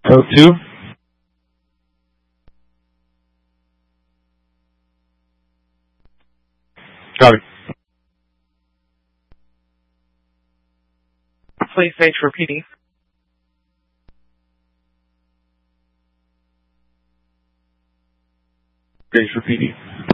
Code 2. Copy. Please stage for PD. Stage for PD.